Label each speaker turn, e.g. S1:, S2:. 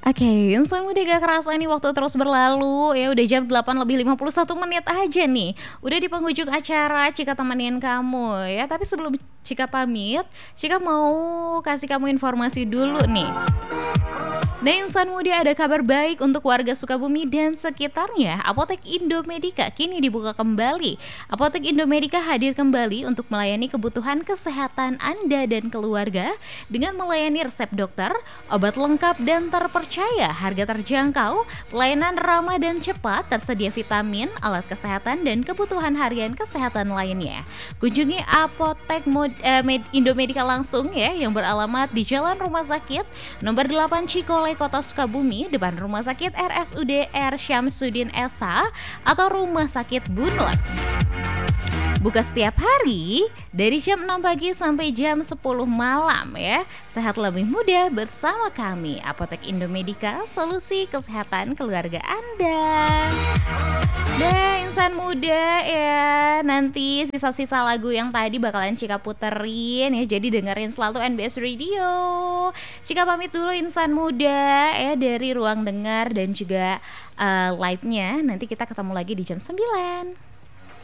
S1: Oke, insan muda gak kerasa nih waktu terus berlalu ya udah jam 8 lebih 51 menit aja nih. Udah di penghujung acara Cika temenin kamu ya. Tapi sebelum Cika pamit, Cika mau kasih kamu informasi dulu nih. Nah, insan muda ada kabar baik untuk warga Sukabumi dan sekitarnya. Apotek Indomedika kini dibuka kembali. Apotek Indomedika hadir kembali untuk melayani kebutuhan kesehatan Anda dan keluarga dengan melayani resep dokter, obat lengkap dan terpercaya, harga terjangkau, pelayanan ramah dan cepat, tersedia vitamin, alat kesehatan dan kebutuhan harian kesehatan lainnya. Kunjungi Apotek Indomedika langsung ya yang beralamat di Jalan Rumah Sakit nomor 8 Cikole Kota Sukabumi, depan Rumah Sakit RSUD R Syamsuddin Esa atau Rumah Sakit Bunut. Buka setiap hari dari jam 6 pagi sampai jam 10 malam ya. Sehat lebih mudah bersama kami, Apotek Indomedika, solusi kesehatan keluarga Anda. Nah, insan muda ya, nanti sisa-sisa lagu yang tadi bakalan Cika puterin ya. Jadi dengerin selalu NBS Radio. Cika pamit dulu insan muda ya dari ruang dengar dan juga live-nya. Nanti kita ketemu lagi di jam 9.